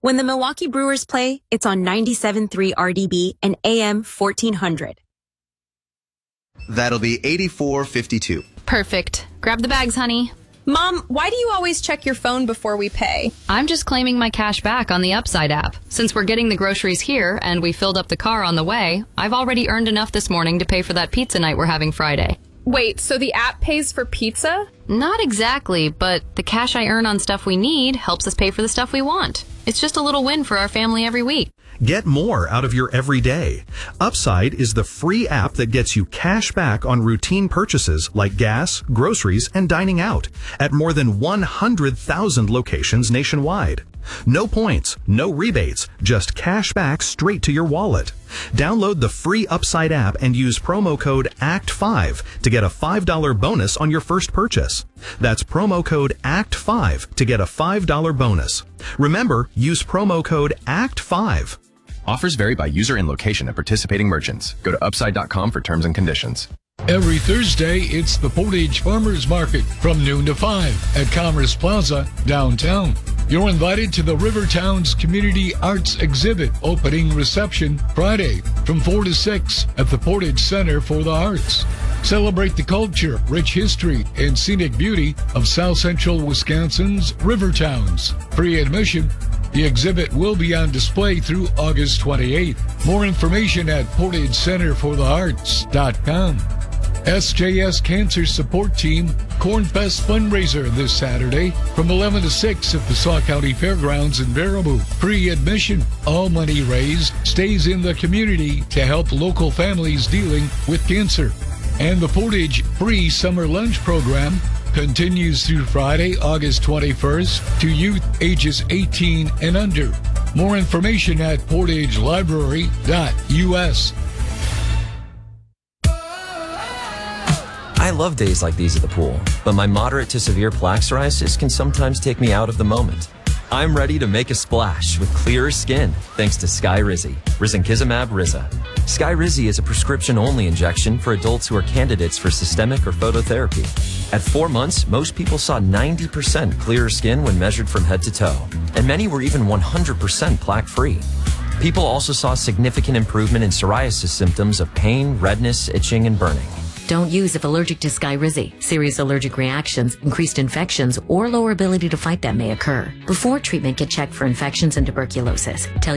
When the Milwaukee Brewers play, it's on 97.3 RDB and AM 1400. That'll be 84.52. Perfect. Grab the bags, honey. Mom, why do you always check your phone before we pay? I'm just claiming my cash back on the Upside app. Since we're getting the groceries here and we filled up the car on the way, I've already earned enough this morning to pay for that pizza night we're having Friday. Wait, so the app pays for pizza? Not exactly, but the cash I earn on stuff we need helps us pay for the stuff we want. It's just a little win for our family every week. Get more out of your everyday. Upside is the free app that gets you cash back on routine purchases like gas, groceries, and dining out at more than 100,000 locations nationwide. No points, no rebates, just cash back straight to your wallet. Download the free Upside app and use promo code ACT5 to get a $5 bonus on your first purchase. That's promo code ACT5 to get a $5 bonus. Remember, use promo code ACT5. Offers vary by user and location at participating merchants. Go to upside.com for terms and conditions. Every Thursday, it's the Portage Farmers Market from noon to 5 at Commerce Plaza, downtown. You're invited to the Rivertowns Community Arts Exhibit opening reception Friday from 4 to 6 at the Portage Center for the Arts. Celebrate the culture, rich history, and scenic beauty of South Central Wisconsin's Rivertowns. Free admission. The exhibit will be on display through August 28th. More information at PortageCenterForTheArts.com. SJS Cancer Support Team Cornfest fundraiser this Saturday from 11 to 6 at the Sauk County Fairgrounds in Baraboo. Free admission. All money raised stays in the community to help local families dealing with cancer. And the Portage Free Summer Lunch Program continues through Friday, August 21st to youth ages 18 and under. More information at portagelibrary.us. I love days like these at the pool, but my moderate to severe plaque psoriasis can sometimes take me out of the moment. I'm ready to make a splash with clearer skin thanks to Skyrizi, Risankizumab Riza. Skyrizi is a prescription-only injection for adults who are candidates for systemic or phototherapy. At 4 months, most people saw 90% clearer skin when measured from head to toe, and many were even 100% plaque-free. People also saw significant improvement in psoriasis symptoms of pain, redness, itching, and burning. Don't use if allergic to Skyrizi. Serious allergic reactions, increased infections, or lower ability to fight them may occur. Before treatment, get checked for infections and tuberculosis. Tell